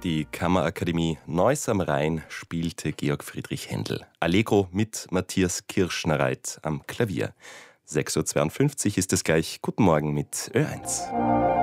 Die Kammerakademie Neuss am Rhein spielte Georg Friedrich Händel. Allegro mit Matthias Kirschnereit am Klavier. 6:52 Uhr ist es gleich. Guten Morgen mit Ö1.